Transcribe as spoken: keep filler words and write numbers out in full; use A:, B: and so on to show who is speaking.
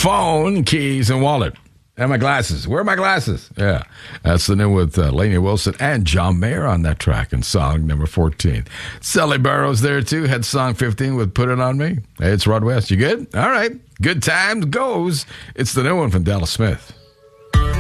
A: phone, keys, and wallet. And my glasses. Where are my glasses? Yeah. That's the new with uh, Lainey Wilson and John Mayer on that track in song number fourteen. Sally Burrows there, too. Had song fifteen with Put It On Me. Hey, it's Rod West. You good? All right. Good times goes. It's the new one from Dallas Smith.